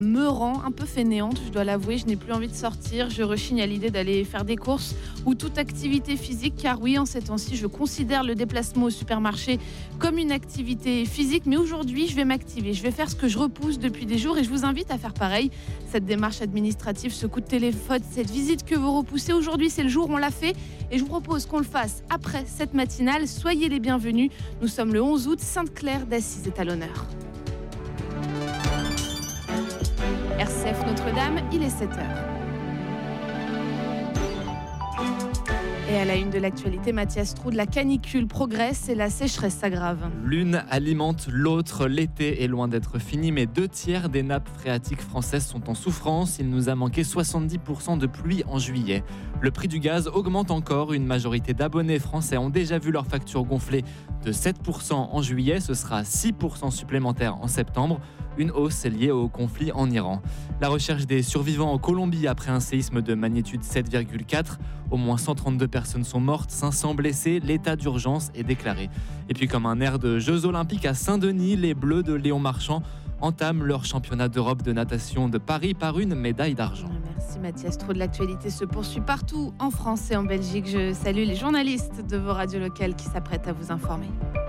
me rend un peu fainéante, je dois l'avouer. Je n'ai plus envie de sortir, je rechigne à l'idée d'aller faire des courses ou toute activité physique, car oui, en ces temps-ci, je considère le déplacement au supermarché comme une activité physique. Mais aujourd'hui, je vais m'activer, je vais faire ce que je repousse depuis des jours et je vous invite à faire pareil. Cette démarche administrative, ce coup de téléphone, cette visite que vous repoussez, aujourd'hui, c'est le jour où on l'a fait et je vous propose qu'on le fasse après cette matinale. Soyez les bienvenus. Nous sommes le 11 août, Sainte-Claire d'Assise est à l'honneur. RCF Notre-Dame, il est 7h. Et à la une de l'actualité, Mathias Troude, la canicule progresse et la sécheresse s'aggrave. L'une alimente l'autre. L'été est loin d'être fini, mais 2/3 des nappes phréatiques françaises sont en souffrance. Il nous a manqué 70% de pluie en juillet. Le prix du gaz augmente encore. Une majorité d'abonnés français ont déjà vu leur facture gonfler de 7% en juillet. Ce sera 6% supplémentaire en septembre. Une hausse est liée au conflit en Iran. La recherche des survivants en Colombie après un séisme de magnitude 7,4. Au moins 132 personnes sont mortes, 500 blessés. L'état d'urgence est déclaré. Et puis comme un air de Jeux Olympiques à Saint-Denis, les Bleus de Léon Marchand entament leur championnat d'Europe de natation de Paris par une médaille d'argent. Merci Mathias Troude. L'actualité se poursuit partout en France et en Belgique. Je salue les journalistes de vos radios locales qui s'apprêtent à vous informer.